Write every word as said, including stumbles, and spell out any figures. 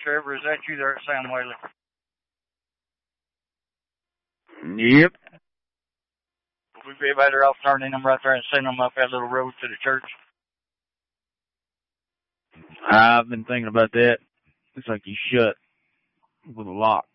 Trevor, is that you there at Sam Whaley? Yep. Would we be better off turning them right there and sending them up that little road to the church? I've been thinking about that. Looks like you shut with a lock.